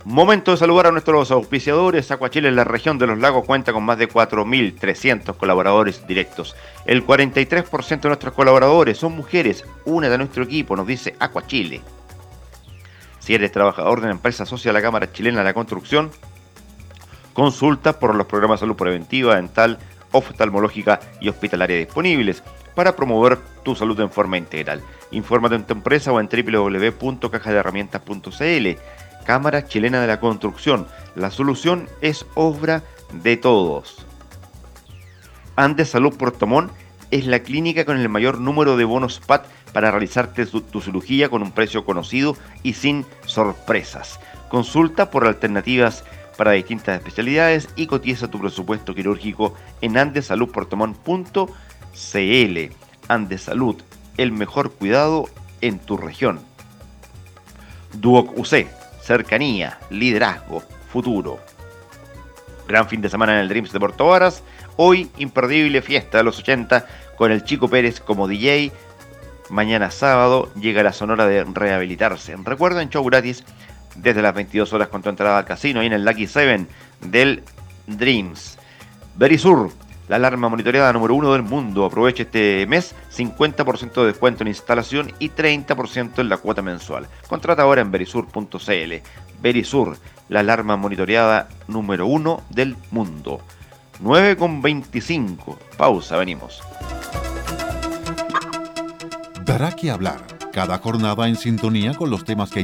Momento de saludar a nuestros auspiciadores. Aquachile en la región de los lagos cuenta con más de 4.300 colaboradores directos. El 43% de nuestros colaboradores son mujeres. Únete a nuestro equipo, nos dice Aquachile. Si eres trabajador de una empresa socia de la Cámara Chilena de la Construcción, consulta por los programas de salud preventiva, dental, oftalmológica y hospitalaria disponibles para promover tu salud en forma integral. Infórmate en tu empresa o en www.cajadeherramientas.cl. Cámara Chilena de la Construcción. La solución es obra de todos. Andes Salud Puerto Montt es la clínica con el mayor número de bonos PAT para realizarte tu cirugía con un precio conocido y sin sorpresas. Consulta por alternativas para distintas especialidades y cotiza tu presupuesto quirúrgico en andesaludpuertomont.cl. Andes Salud, el mejor cuidado en tu región. Duoc UC, cercanía, liderazgo, futuro. Gran fin de semana en el Dreams de Puerto Varas. Hoy, imperdible fiesta de los 80 con el Chico Pérez como DJ. Mañana sábado llega la Sonora de Rehabilitarse. Recuerden, show gratis desde las 22 horas con tu entrada al casino y en el Lucky 7 del Dreams. Verisur, la alarma monitoreada número 1 del mundo. Aprovecha este mes 50% de descuento en instalación y 30% en la cuota mensual. Contrata ahora en verisur.cl. Verisur, la alarma monitoreada número 1 del mundo. 9:25. Pausa, venimos. Dará que hablar. Cada jornada en sintonía con los temas que